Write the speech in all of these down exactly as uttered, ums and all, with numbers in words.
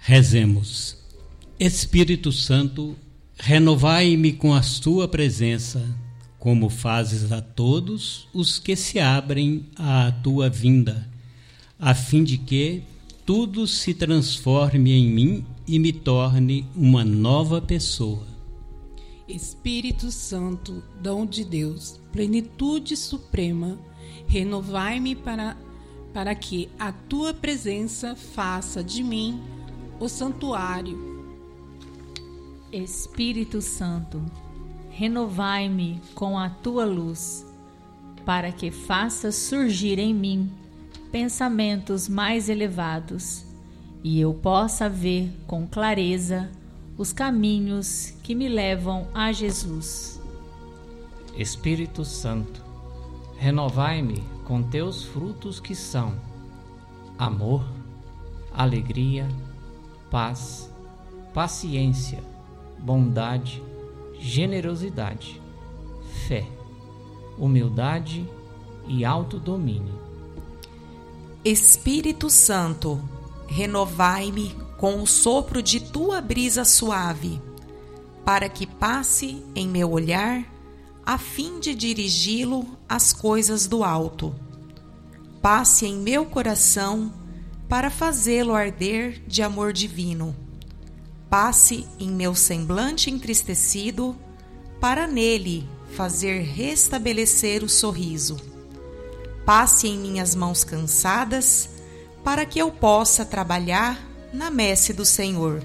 Rezemos. Espírito Santo, renovai-me com a tua presença, como fazes a todos os que se abrem à tua vinda, a fim de que tudo se transforme em mim e me torne uma nova pessoa. Espírito Santo, dom de Deus, plenitude suprema, renovai-me para, para que a tua presença faça de mim o santuário. Espírito Santo, renovai-me com a tua luz, para que faça surgir em mim pensamentos mais elevados e eu possa ver com clareza os caminhos que me levam a Jesus. Espírito Santo, renovai-me com teus frutos que são amor, alegria, paz, paciência, bondade, generosidade, fé, humildade e autodomínio. Espírito Santo, renovai-me com o sopro de tua brisa suave, para que passe em meu olhar, a fim de dirigi-lo às coisas do alto. Passe em meu coração, para fazê-lo arder de amor divino. Passe em meu semblante entristecido, para nele fazer restabelecer o sorriso. Passe em minhas mãos cansadas, para que eu possa trabalhar na messe do Senhor.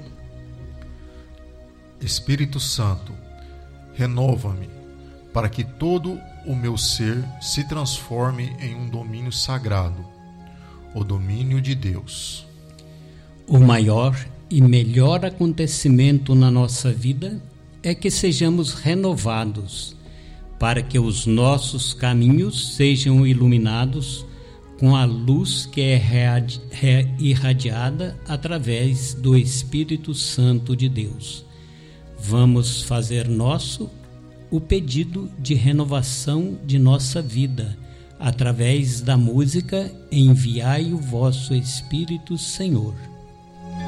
Espírito Santo, renova-me, para que todo o meu ser se transforme em um domínio sagrado, o domínio de Deus. O maior e melhor acontecimento na nossa vida é que sejamos renovados, para que os nossos caminhos sejam iluminados com a luz que é irradiada através do Espírito Santo de Deus. Vamos fazer nosso o pedido de renovação de nossa vida, através da música Enviai o vosso Espírito, Senhor.